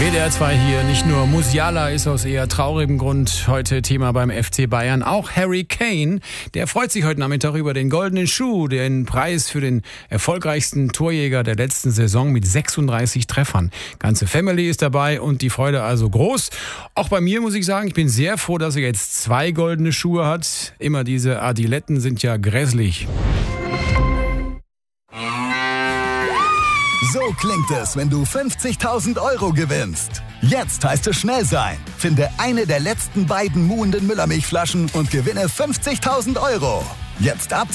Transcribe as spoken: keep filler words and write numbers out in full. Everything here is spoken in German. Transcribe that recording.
W D R zwei hier, nicht nur Musiala ist aus eher traurigem Grund heute Thema beim F C Bayern, auch Harry Kane, der freut sich heute Nachmittag über den goldenen Schuh, den Preis für den erfolgreichsten Torjäger der letzten Saison mit sechsunddreißig Treffern. Ganze Family ist dabei und die Freude also groß. Auch bei mir muss ich sagen, ich bin sehr froh, dass er jetzt zwei goldene Schuhe hat. Immer diese Adiletten sind ja grässlich. So klingt es, wenn du fünfzigtausend Euro gewinnst. Jetzt heißt es schnell sein. Finde eine der letzten beiden muhenden Müllermilchflaschen und gewinne fünfzigtausend Euro. Jetzt ab